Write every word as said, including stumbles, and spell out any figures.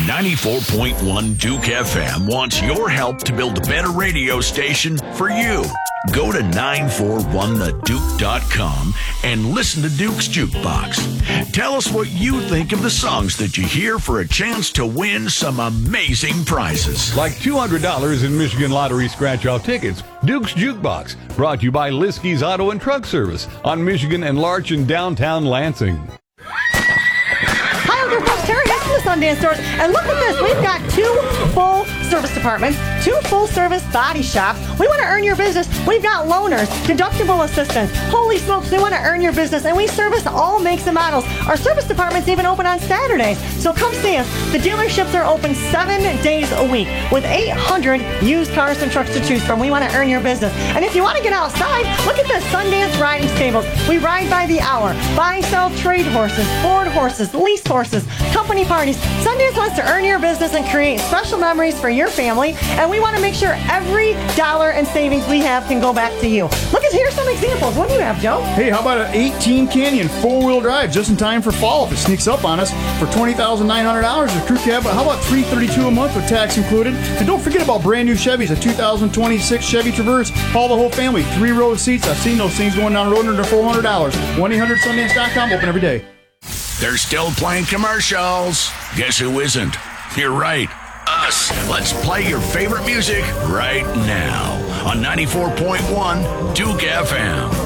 ninety-four point one Duke F M wants your help to build a better radio station for you. Go to nine four one the duke dot com and listen to Duke's Jukebox. Tell us what you think of the songs that you hear for a chance to win some amazing prizes. Like two hundred dollars in Michigan Lottery scratch-off tickets. Duke's Jukebox, brought to you by Liskey's Auto and Truck Service on Michigan and Larch in downtown Lansing. Hi, I'm your host, Terry Hess from the Sundance Stores, and look at this. We've got two full service departments, two full-service body shops. We want to earn your business. We've got loaners, deductible assistance. Holy smokes, we want to earn your business, and we service all makes and models. Our service department's even open on Saturdays, so come see us. The dealerships are open seven days a week with eight hundred used cars and trucks to choose from. We want to earn your business. And if you want to get outside, look at this Sundance Riding Stables. We ride by the hour, buy, sell, trade horses, board horses, lease horses, company parties. Sundance wants to earn your business and create special memories for your family, and we want to make sure every dollar in savings we have can go back to you. Look at here's some examples. What do you have, Joe? Hey, how about an eighteen Canyon four-wheel drive just in time for fall if it sneaks up on us for twenty thousand nine hundred dollars a crew cab. How about three hundred thirty-two dollars a month with tax included? And don't forget about brand new Chevys, a two thousand twenty-six Chevy Traverse. Haul the whole family, three row seats. I've seen those things going down the road under four hundred dollars. one eight hundred sundance dot com, open every day. They're still playing commercials. Guess who isn't? You're right. Us. Let's play your favorite music right now on ninety-four point one Duke F M.